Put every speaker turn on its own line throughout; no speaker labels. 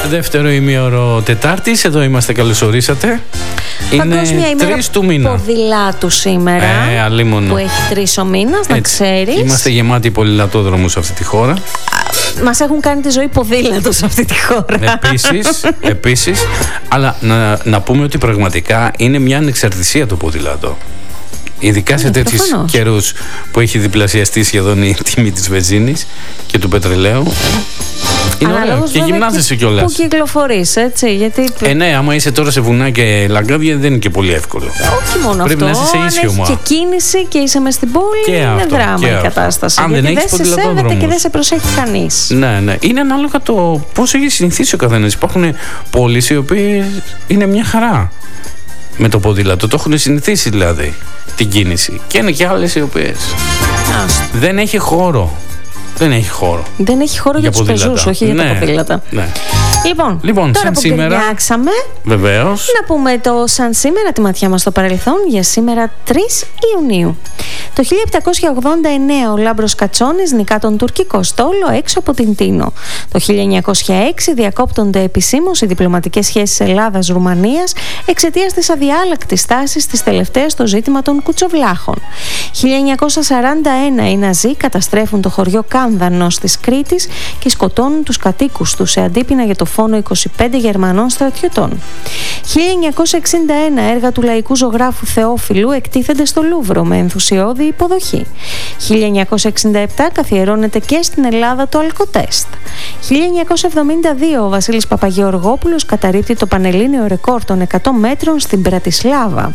Δεύτερο ημίωρο Τετάρτης, εδώ είμαστε, καλώς ορίσατε. Είναι 3 του μήνα.
Ποδηλάτου σήμερα. Που έχει 3 ο μήνας, να ξέρεις.
Είμαστε γεμάτοι ποδηλατόδρομους σε αυτή τη χώρα.
Μας έχουν κάνει τη ζωή ποδήλατο σε αυτή τη χώρα.
Επίσης, αλλά να πούμε ότι πραγματικά είναι μια ανεξαρτησία το ποδήλατο. Ειδικά σε τέτοιους καιρούς που έχει διπλασιαστεί σχεδόν η τιμή της βενζίνης και του πετρελαίου. Είναι ωραίο και γυμνάζεσαι κιόλας.
Πού κυκλοφορείς, έτσι, γιατί...
Ναι, άμα είσαι τώρα σε βουνά και λαγκάδια δεν είναι και πολύ εύκολο.
Όχι μόνο
πρέπει
αυτό,
να είσαι σε ίσιο,
αν έχει και κίνηση και είσαι μες στην πόλη,
και
είναι
αυτό,
δράμα η κατάσταση.
Αν
γιατί
δεν
σε σέβεται και δεν σε προσέχει κανείς.
Ναι. Είναι ανάλογα το πώς έχει συνηθίσει ο καθένας. Υπάρχουν πόλεις οι οποίες είναι μια χαρά με το ποδήλατο. Το έχουν συνηθίσει δηλαδή την κίνηση. Και είναι και άλλες οι οποίες δεν έχει χώρο. Δεν έχει χώρο για τους πεζούς, όχι για τα ποδήλατα. Ναι.
Λοιπόν, τώρα
σαν
που
σήμερα,
γκρινιάξαμε,
βεβαίως,
να πούμε το σαν σήμερα, τη ματιά μας στο παρελθόν, για σήμερα 3 Ιουνίου. Το 1789 ο Λάμπρος Κατσόνης νικά τον τουρκικό στόλο έξω από την Τίνο. Το 1906 διακόπτονται επισήμως οι διπλωματικές σχέσεις Ελλάδας-Ρουμανίας εξαιτίας της αδιάλακτης στάσης της τελευταίας στο ζήτημα των κουτσοβλάχων. 1941 οι Ναζί καταστρέφουν το χωριό Κάνδανος της Κρήτης και σκοτώνουν τους κατοίκους του σε αντίπεινα για το φόνο 25 Γερμανών στρατιωτών. 1961 έργα του λαϊκού ζωγράφου Θεόφιλου εκτίθενται στο Λούβρο με ενθουσιώδη υποδοχή. 1967 καθιερώνεται και στην Ελλάδα το Αλκοτέστ. 1972 ο Βασίλης Παπαγεωργόπουλος καταρρίπτει το πανελλήνιο ρεκόρ των 100 μέτρων στην Πρατισλάβα.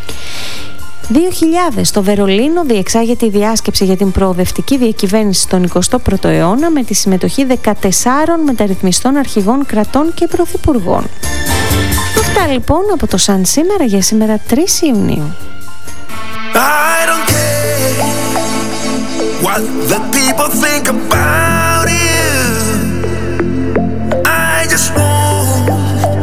2000 στο Βερολίνο διεξάγεται η διάσκεψη για την προοδευτική διακυβέρνηση στον 21ο αιώνα με τη συμμετοχή 14 μεταρρυθμιστών αρχηγών κρατών και πρωθυπουργών. Αυτά λοιπόν από το σαν σήμερα για σήμερα 3 Ιουνίου.
I don't care what the people think about